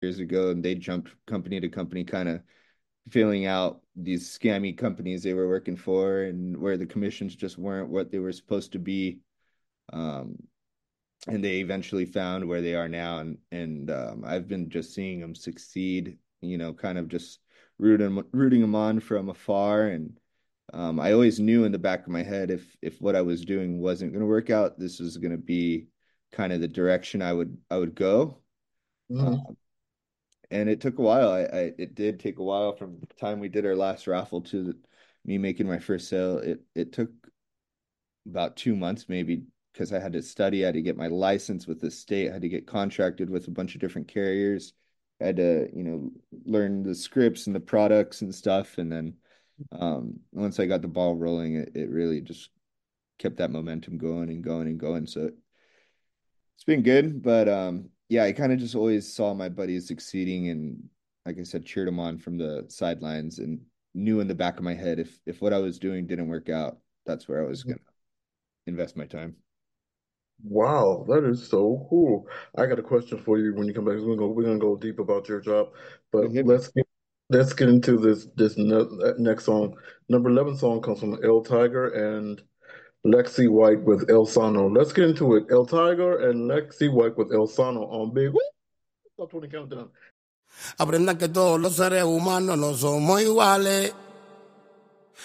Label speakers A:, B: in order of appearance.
A: years ago, and they jumped company to company, kind of filling out these scammy companies they were working for, and where the commissions just weren't what they were supposed to be. Um, and they eventually found where they are now, and I've been just seeing them succeed. Kind of just rooting them on from afar, and I always knew in the back of my head if what I was doing wasn't going to work out, this was going to be kind of the direction I would go.
B: Mhm.
A: And it took a while. It did take a while from the time we did our last raffle to me making my first sale. It took about 2 months maybe, because I had to study, I had to get my license with the state, I had to get contracted with a bunch of different carriers. I had to, learn the scripts and the products and stuff. And then once I got the ball rolling, it really just kept that momentum going and going and going. So it's been good. But yeah, I kind of just always saw my buddies succeeding, and like I said, cheered them on from the sidelines, and knew in the back of my head if what I was doing didn't work out, that's where I was gonna invest my time.
B: Wow, that is so cool. I got a question for you when you come back. We're gonna go deep about your job, but
A: Hit me.
B: let's get into this next song. Number 11 song comes from El Tiger and Lexi White with El Sano. Let's get into it. El Tiger and Lexi White with El Sano on Big Woo! Top 20 Countdown.
C: Aprendan que todos los seres humanos no somos iguales.